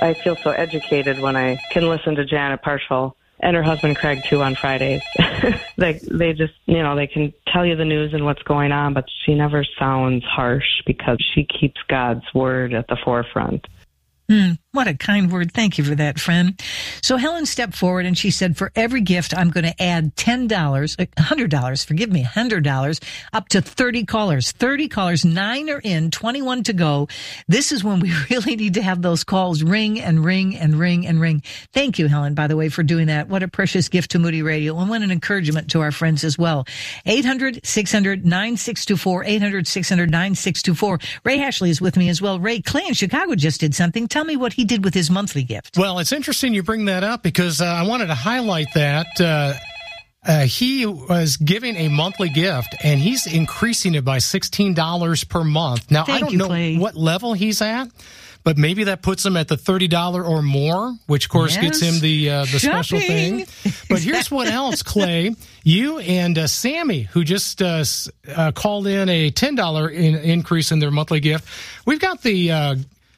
I feel so educated when I can listen to Janet Parshall and her husband Craig too on Fridays. they just, they can tell you the news and what's going on, but she never sounds harsh because she keeps God's word at the forefront. What a kind word. Thank you for that, friend. So Helen stepped forward and she said, for every gift, I'm going to add $100, forgive me, $100, up to 30 callers. 30 callers, 9 are in, 21 to go. This is when we really need to have those calls ring and ring and ring and ring. Thank you, Helen, by the way, for doing that. What a precious gift to Moody Radio, and what an encouragement to our friends as well. 800-600-9624, 800-600-9624. Ray Ashley is with me as well. Ray, Clay in Chicago just did something. Tell me what he did with his monthly gift. Well, it's interesting you bring that up because I wanted to highlight that he was giving a monthly gift and he's increasing it by $16 per month. Now, I don't know what level he's at, but maybe that puts him at the $30 or more, which of course gets him the special thing. But here's what else, Clay. You and Sammy, who just called in a $10 increase in their monthly gift. We've got the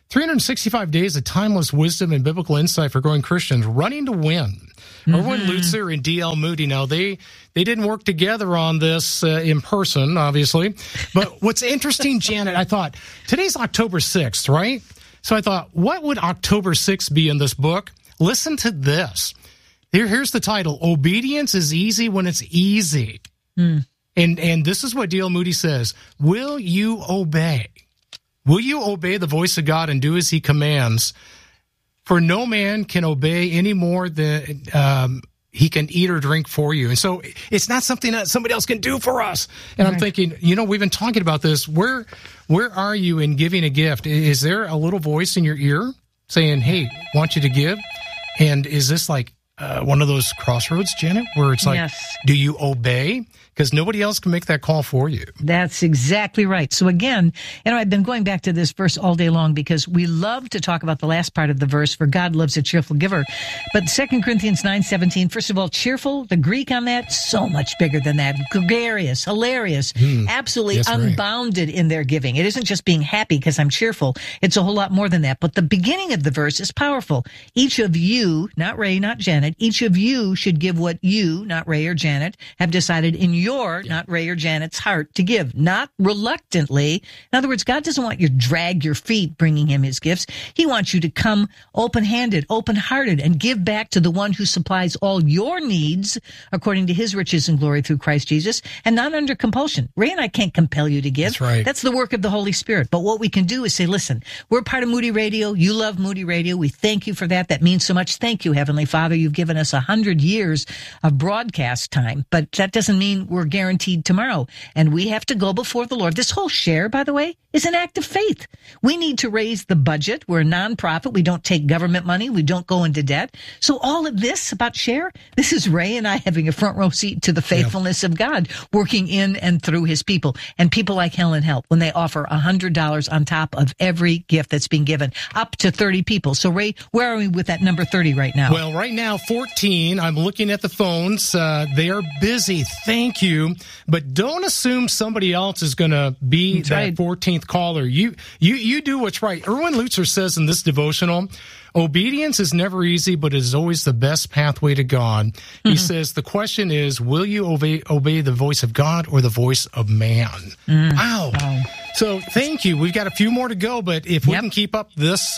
365 Days of Timeless Wisdom and Biblical Insight for Growing Christians, Running to Win. Erwin Lutzer and D.L. Moody. Now, they didn't work together on this in person, obviously. But what's interesting, Janet, I thought, today's October 6th, right? So I thought, what would October 6th be in this book? Listen to this. Here's the title, Obedience is Easy When It's Easy. And this is what D.L. Moody says, will you obey? Will you obey the voice of God and do as he commands? For no man can obey any more than he can eat or drink for you. And so it's not something that somebody else can do for us. And I'm thinking, we've been talking about this. Where are you in giving a gift? Is there a little voice in your ear saying, hey, want you to give? And is this like one of those crossroads, Janet, where it's like, do you obey? Because nobody else can make that call for you. That's exactly right. So again, I've been going back to this verse all day long because we love to talk about the last part of the verse, for God loves a cheerful giver. But 2 Corinthians 9:17, first of all, cheerful, the Greek on that, so much bigger than that. Gregarious, hilarious, absolutely unbounded in their giving. It isn't just being happy because I'm cheerful. It's a whole lot more than that. But the beginning of the verse is powerful. Each of you, not Ray, not Janet, each of you should give what you, not Ray or Janet, have decided in your, not Ray or Janet's heart to give, not reluctantly. In other words, God doesn't want you to drag your feet bringing him his gifts. He wants you to come open-handed, open-hearted, and give back to the one who supplies all your needs according to his riches and glory through Christ Jesus, and not under compulsion. Ray and I can't compel you to give. That's right. That's the work of the Holy Spirit. But what we can do is say, listen, we're part of Moody Radio. You love Moody Radio. We thank you for that. That means so much. Thank you, Heavenly Father. You've given us 100 years of broadcast time, but that doesn't mean we're guaranteed tomorrow. And we have to go before the Lord. This whole share, by the way, is an act of faith. We need to raise the budget. We're a nonprofit. We don't take government money. We don't go into debt. So all of this about share, this is Ray and I having a front row seat to the faithfulness of God working in and through his people. And people like Helen help when they offer $100 on top of every gift that's being given, up to 30 people. So Ray, where are we with that number 30 right now? Well, right now, 14. I'm looking at the phones. They are busy. Thank you. But don't assume somebody else is going to be that 14th caller. You do what's right. Erwin Lutzer says in this devotional, obedience is never easy, but it is always the best pathway to God. He says the question is, will you obey the voice of God or the voice of man? Wow. So thank you. We've got a few more to go, but if we can keep up this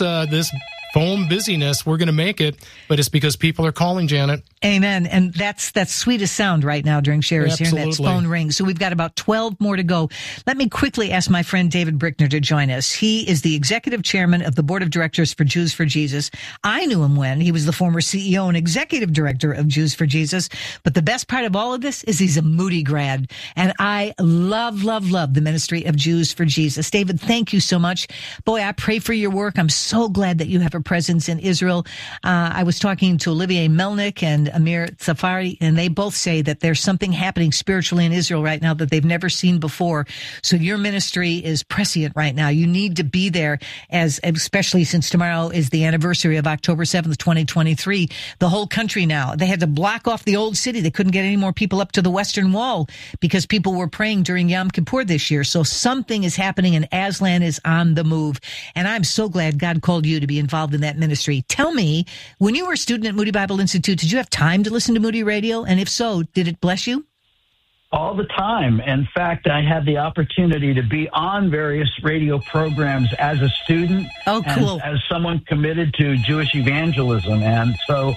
phone busyness, we're going to make it, but it's because people are calling, Janet. Amen. And that's sweetest sound right now during shares, hearing that phone ring. So we've got about 12 more to go. Let me quickly ask my friend David Brickner to join us. He is the executive chairman of the board of directors for Jews for Jesus. I knew him when he was the former CEO and executive director of Jews for Jesus. But the best part of all of this is he's a Moody grad. And I love the ministry of Jews for Jesus. David, thank you so much. Boy, I pray for your work. I'm so glad that you have a presence in Israel. I was talking to Olivier Melnick and Amir Safari, and they both say that there's something happening spiritually in Israel right now that they've never seen before. So your ministry is prescient right now. You need to be there, especially since tomorrow is the anniversary of October 7th, 2023. The whole country now, they had to block off the old city. They couldn't get any more people up to the Western Wall because people were praying during Yom Kippur this year. So something is happening, and Aslan is on the move. And I'm so glad God called you to be involved in that ministry. Tell me, when you were a student at Moody Bible Institute, did you have time to listen to Moody Radio? And if so, did it bless you? All the time. In fact, I had the opportunity to be on various radio programs as a student. Oh, cool. And as someone committed to Jewish evangelism. And so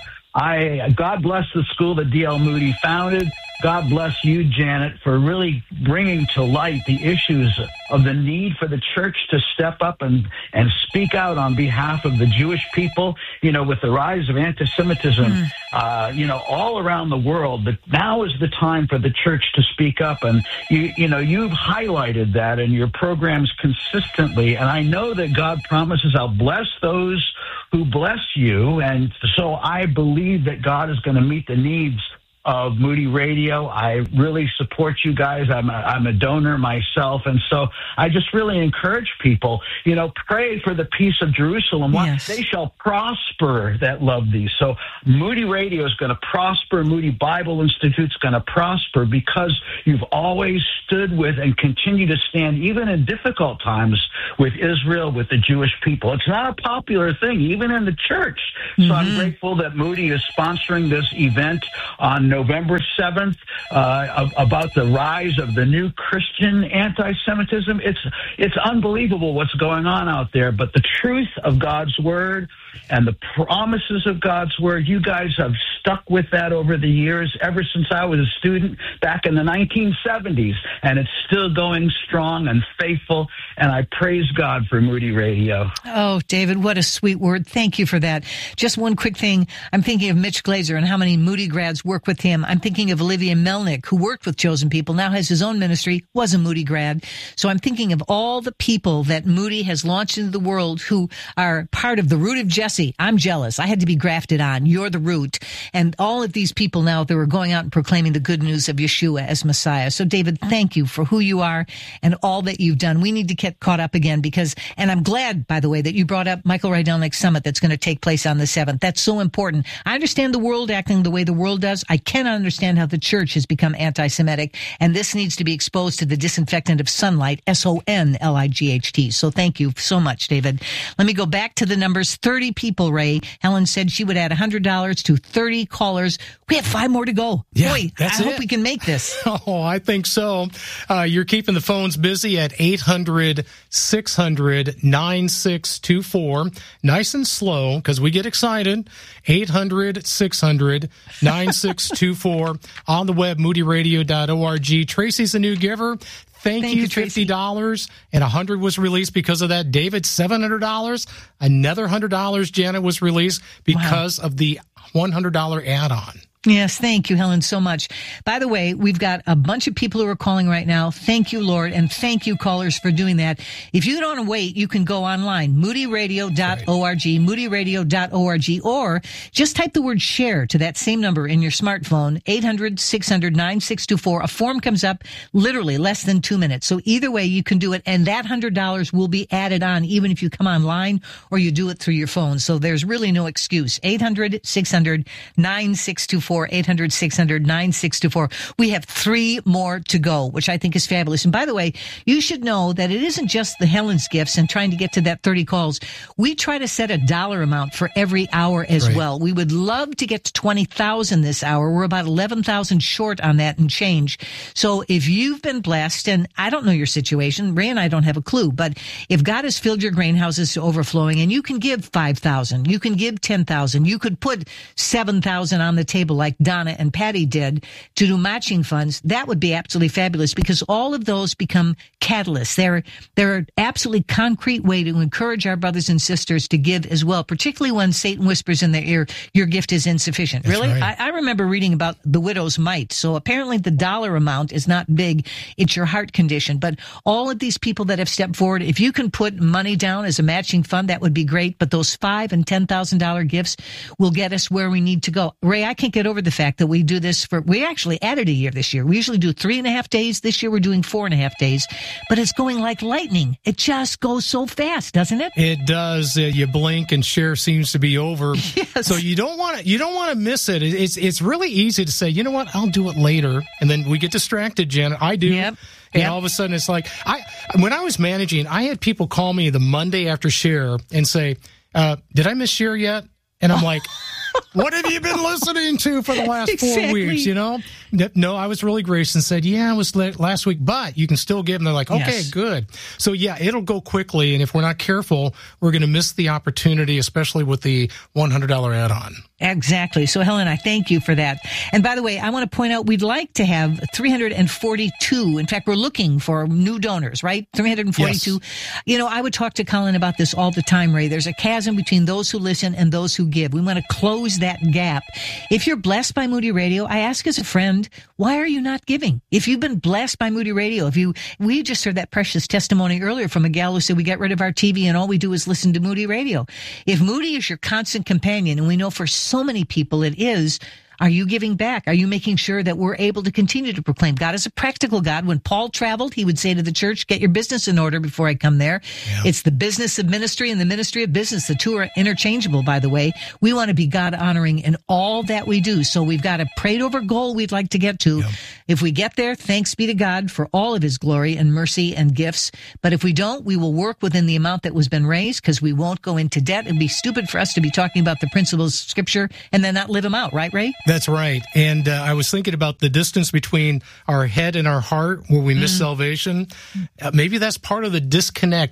God bless the school that D.L. Moody founded. God bless you, Janet, for really bringing to light the issues of the need for the church to step up and speak out on behalf of the Jewish people, with the rise of anti-Semitism, all around the world. But now is the time for the church to speak up. And, you've highlighted that in your programs consistently. And I know that God promises, I'll bless those who bless you. And so I believe that God is going to meet the needs of Moody Radio. I really support you guys. I'm a donor myself. And so I just really encourage people, pray for the peace of Jerusalem. Yes. They shall prosper that love thee. So Moody Radio is going to prosper. Moody Bible Institute is going to prosper because you've always stood with and continue to stand, even in difficult times, with Israel, with the Jewish people. It's not a popular thing, even in the church. So I'm grateful that Moody is sponsoring this event on November 7th about the rise of the new Christian anti-Semitism. It's unbelievable what's going on out there, but the truth of God's word and the promises of God's word, you guys have stuck with that over the years, ever since I was a student back in the 1970s, and it's still going strong and faithful, and I praise God for Moody Radio. Oh, David, what a sweet word. Thank you for that. Just one quick thing. I'm thinking of Mitch Glazer and how many Moody grads work with him. I'm thinking of Olivia Melnick, who worked with Chosen People, now has his own ministry, was a Moody grad. So I'm thinking of all the people that Moody has launched into the world who are part of the Root of Jesse. I'm jealous. I had to be grafted on. You're the root. And all of these people now that are going out and proclaiming the good news of Yeshua as Messiah. So, David, thank you for who you are and all that you've done. We need to get caught up again and I'm glad, by the way, that you brought up Michael Rydelnik's summit that's going to take place on the 7th. That's so important. I understand the world acting the way the world does. I cannot understand how the church has become anti-Semitic, and this needs to be exposed to the disinfectant of sunlight, SONLIGHT. So thank you so much, David. Let me go back to the numbers. 30 people, Ray. Helen said she would add $100 to 30 callers. We have 5 more to go. Yeah, Boy, I hope we can make this. Oh, I think so. You're keeping the phones busy at 800-600-9624. Nice and slow, because we get excited. 800-600-9624. On the web, moodyradio.org. Tracy's a new giver. Thank you, $50, and $100 was released because of that. David, $700. Another $100, Janet, was released because of the $100 add-on. Yes, thank you, Helen, so much. By the way, we've got a bunch of people who are calling right now. Thank you, Lord, and thank you, callers, for doing that. If you don't want to wait, you can go online, moodyradio.org, moodyradio.org, or just type the word share to that same number in your smartphone, 800-600-9624. A form comes up literally less than 2 minutes. So either way, you can do it, and that $100 will be added on even if you come online or you do it through your phone. So there's really no excuse. 800-600-9624. 800-600-9624. We have 3 more to go, which I think is fabulous. And by the way, you should know that it isn't just the Helen's gifts and trying to get to that 30 calls. We try to set a dollar amount for every hour as well. We would love to get to 20,000 this hour. We're about 11,000 short on that and change. So if you've been blessed, and I don't know your situation, Ray and I don't have a clue, but if God has filled your grain houses to overflowing and you can give 5,000, you can give 10,000, you could put 7,000 on the table like Donna and Patty did to do matching funds, that would be absolutely fabulous, because all of those become catalysts. They're an absolutely concrete way to encourage our brothers and sisters to give as well, particularly when Satan whispers in their ear, your gift is insufficient. That's really? Right. I remember reading about the widow's mite. So apparently the dollar amount is not big. It's your heart condition. But all of these people that have stepped forward, if you can put money down as a matching fund, that would be great. But those $5,000 and $10,000 gifts will get us where we need to go. Ray, I can't get over the fact that we do this we actually added a year this year. We usually do 3.5 days. This year we're doing 4.5 days, but it's going like lightning. It just goes so fast, doesn't it? It does. You blink and share seems to be over. Yes. So you don't want to miss it. It's really easy to say, you know what, I'll do it later. And then we get distracted, Janet. I do. Yep. And all of a sudden it's like, when I was managing, I had people call me the Monday after share and say, did I miss Cher yet? And I'm like, what have you been listening to for the last 4 weeks, you know? No, I was really gracious and said, yeah, it was last week, but you can still give them. They're like, okay, good. So, yeah, it'll go quickly, and if we're not careful, we're going to miss the opportunity, especially with the $100 add-on. Exactly. So, Helen, I thank you for that. And by the way, I want to point out we'd like to have 342. In fact, we're looking for new donors, right? 342. Yes. You know, I would talk to Colin about this all the time, Ray. There's a chasm between those who listen and those who give. We want to close that gap. If you're blessed by Moody Radio, I ask as a friend, why are you not giving? If you've been blessed by Moody Radio, we just heard that precious testimony earlier from a gal who said we get rid of our TV and all we do is listen to Moody Radio. If Moody is your constant companion, and we know for so many people it is, are you giving back? Are you making sure that we're able to continue to proclaim? God is a practical God. When Paul traveled, he would say to the church, get your business in order before I come there. Yeah. It's the business of ministry and the ministry of business. The two are interchangeable, by the way. We want to be God honoring in all that we do. So we've got a prayed over goal we'd like to get to. Yeah. If we get there, thanks be to God for all of his glory and mercy and gifts. But if we don't, we will work within the amount that was been raised because we won't go into debt. It'd be stupid for us to be talking about the principles of Scripture and then not live them out. Right, Ray? That's right. And I was thinking about the distance between our head and our heart where we miss salvation. Maybe that's part of the disconnect.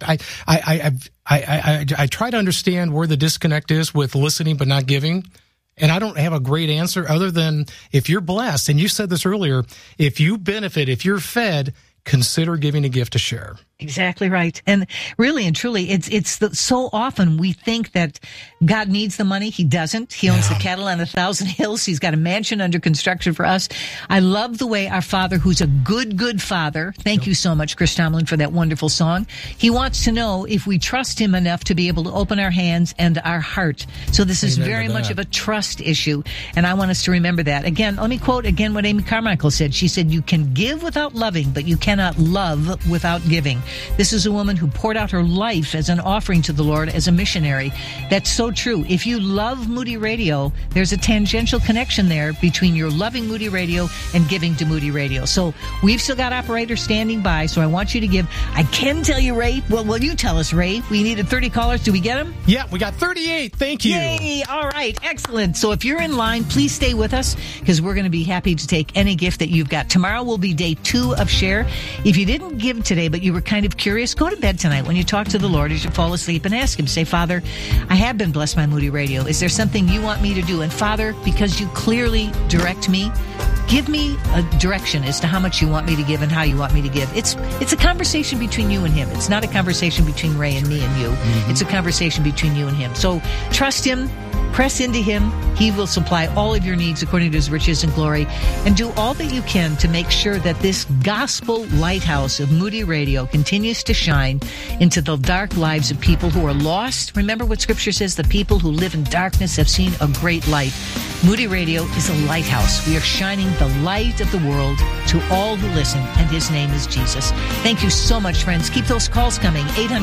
I try to understand where the disconnect is with listening but not giving. And I don't have a great answer other than if you're blessed, and you said this earlier, if you benefit, if you're fed, consider giving a gift to Cher. Exactly right. And really and truly, so often we think that God needs the money. He doesn't. He owns the cattle on 1,000 hills. He's got a mansion under construction for us. I love the way our Father, who's a good, good Father. Thank you so much, Chris Tomlin, for that wonderful song. He wants to know if we trust him enough to be able to open our hands and our heart. So this is very much of a trust issue. And I want us to remember that. Again, let me quote again what Amy Carmichael said. She said, you can give without loving, but you cannot love without giving. This is a woman who poured out her life as an offering to the Lord as a missionary. That's so true. If you love Moody Radio, there's a tangential connection there between your loving Moody Radio and giving to Moody Radio. So we've still got operators standing by, so I want you to give. I can tell you, Ray. Well, will you tell us, Ray? We needed 30 callers. Do we get them? Yeah, we got 38. Thank you. Yay. All right. Excellent. So if you're in line, please stay with us because we're going to be happy to take any gift that you've got. Tomorrow will be day 2 of Share. If you didn't give today, but you were kind of curious, go to bed tonight when you talk to the Lord as you fall asleep and ask him, say, Father, I have been blessed by Moody Radio. Is there something you want me to do? And Father, because you clearly direct me, give me a direction as to how much you want me to give and how you want me to give. It's a conversation between you and him. It's not a conversation between Ray and me and you. Mm-hmm. It's a conversation between you and him. So trust him. Press into him. He will supply all of your needs according to his riches and glory. And do all that you can to make sure that this gospel lighthouse of Moody Radio continues to shine into the dark lives of people who are lost. Remember what Scripture says, the people who live in darkness have seen a great light. Moody Radio is a lighthouse. We are shining the light of the world to all who listen, and his name is Jesus. Thank you so much, friends. Keep those calls coming,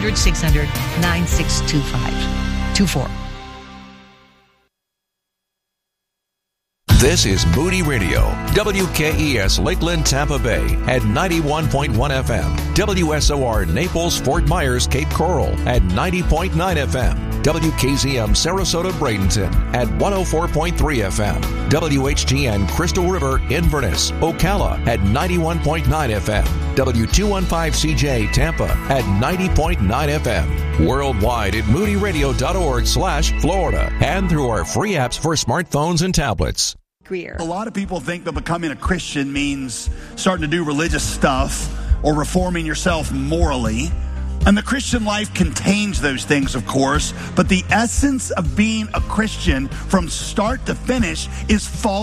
800-600-9624. This is Moody Radio, WKES Lakeland, Tampa Bay at 91.1 FM, WSOR Naples, Fort Myers, Cape Coral at 90.9 FM, WKZM Sarasota, Bradenton at 104.3 FM, WHTN Crystal River, Inverness, Ocala at 91.9 FM, W215CJ Tampa at 90.9 FM, worldwide at moodyradio.org/Florida, and through our free apps for smartphones and tablets. Greer. A lot of people think that becoming a Christian means starting to do religious stuff or reforming yourself morally. And the Christian life contains those things, of course, but the essence of being a Christian from start to finish is following